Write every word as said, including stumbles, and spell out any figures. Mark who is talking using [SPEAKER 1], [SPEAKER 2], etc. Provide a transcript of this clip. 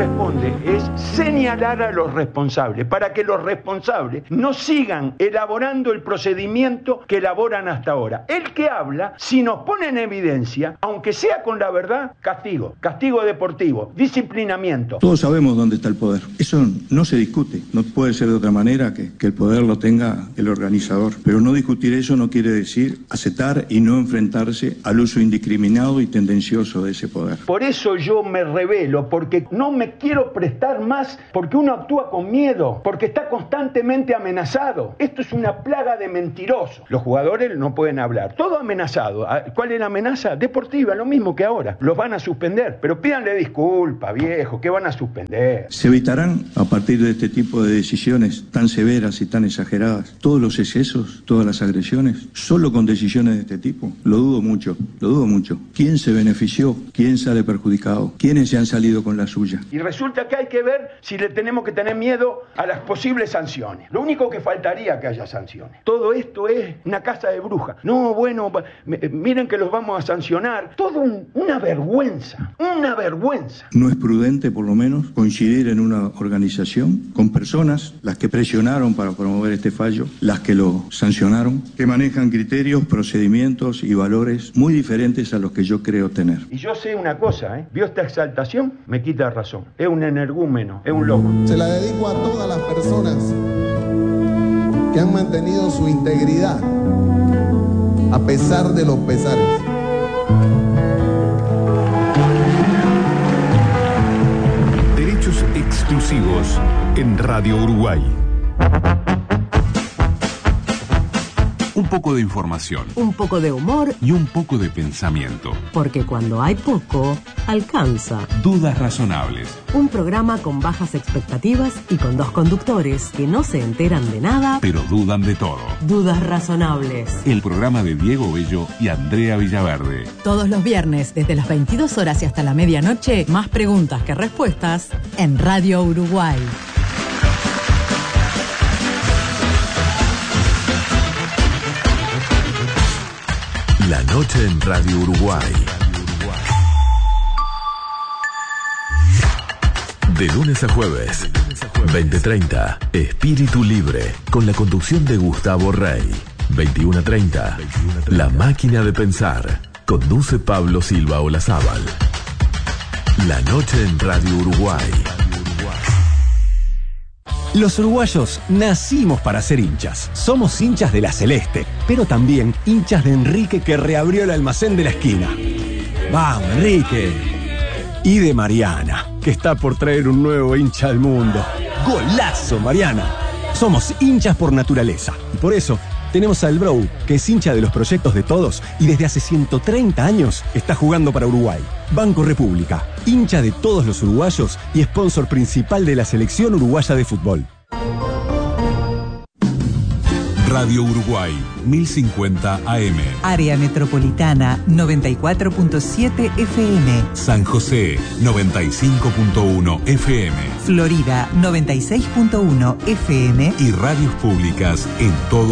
[SPEAKER 1] corresponde es señalar a los responsables, para que los responsables no sigan elaborando el procedimiento que elaboran hasta ahora. El que habla, si nos pone en evidencia, aunque sea con la verdad, castigo, castigo deportivo, disciplinamiento.
[SPEAKER 2] Todos sabemos dónde está el poder. Eso no se discute. No puede ser de otra manera que, que el poder lo tenga el organizador. Pero no discutir eso no quiere decir aceptar y no enfrentarse al uso indiscriminado y tendencioso de ese poder.
[SPEAKER 1] Por eso yo me rebelo, porque no me quiero prestar más, porque uno actúa con miedo, porque está constantemente amenazado. Esto es una plaga de mentirosos. Los jugadores no pueden hablar. Todo amenazado. ¿Cuál es la amenaza? Deportiva, lo mismo que ahora. Los van a suspender. Pero pídanle disculpas, viejo, que van a suspender.
[SPEAKER 2] Se evitarán, a partir de este tipo de decisiones tan severas y tan exageradas, todos los excesos, todas las agresiones, solo con decisiones de este tipo. Lo dudo mucho, lo dudo mucho. ¿Quién se benefició? ¿Quién sale perjudicado? ¿Quiénes se han salido con la suya?
[SPEAKER 1] Y resulta que hay que ver si le tenemos que tener miedo a las posibles sanciones. Lo único que faltaría que haya sanciones. Todo esto es una casa de brujas. No, bueno, miren que los vamos a sancionar. Todo un, una vergüenza, una vergüenza.
[SPEAKER 2] No es prudente, por lo menos, coincidir en una organización con personas, las que presionaron para promover este fallo, las que lo sancionaron, que manejan criterios, procedimientos y valores muy diferentes a los que yo creo tener.
[SPEAKER 1] Y yo sé una cosa, ¿eh? ¿Vio esta exaltación? Me quita razón. Es un energúmeno, es un loco.
[SPEAKER 3] Se la dedico a todas las personas que han mantenido su integridad a pesar de los pesares.
[SPEAKER 4] Derechos exclusivos en Radio Uruguay. Un poco de información.
[SPEAKER 5] Un poco de humor.
[SPEAKER 4] Y un poco de pensamiento.
[SPEAKER 5] Porque cuando hay poco, alcanza.
[SPEAKER 4] Dudas razonables.
[SPEAKER 5] Un programa con bajas expectativas y con dos conductores que no se enteran de nada,
[SPEAKER 4] pero dudan de todo.
[SPEAKER 5] Dudas razonables.
[SPEAKER 4] El programa de Diego Bello y Andrea Villaverde.
[SPEAKER 6] Todos los viernes, desde las veintidós horas y hasta la medianoche, más preguntas que respuestas en Radio Uruguay.
[SPEAKER 7] La noche en Radio Uruguay. De lunes a jueves, veinte treinta, Espíritu Libre, con la conducción de Gustavo Rey. veintiuno treinta, La Máquina de Pensar, conduce Pablo Silva Olazábal. La noche en Radio Uruguay.
[SPEAKER 8] Los uruguayos nacimos para ser hinchas. Somos hinchas de la Celeste, pero también hinchas de Enrique, que reabrió el almacén de la esquina. ¡Vamos, Enrique! Y de Mariana, que está por traer un nuevo hincha al mundo. ¡Golazo, Mariana! Somos hinchas por naturaleza. Y por eso tenemos al Brou, que es hincha de los proyectos de todos y desde hace ciento treinta años está jugando para Uruguay. Banco República, hincha de todos los uruguayos y sponsor principal de la selección uruguaya de fútbol.
[SPEAKER 4] Radio Uruguay, mil cincuenta A M.
[SPEAKER 9] Área Metropolitana, noventa y cuatro punto siete F M.
[SPEAKER 4] San José, noventa y cinco punto uno F M.
[SPEAKER 9] Florida, noventa y seis punto uno F M.
[SPEAKER 4] Y radios públicas en todo